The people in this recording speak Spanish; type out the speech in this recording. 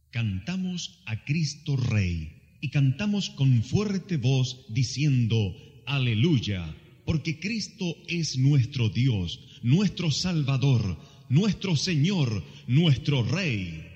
Cantamos a Cristo Rey y cantamos con fuerte voz diciendo Aleluya, porque Cristo es nuestro Dios, nuestro Salvador, nuestro Señor, nuestro Rey.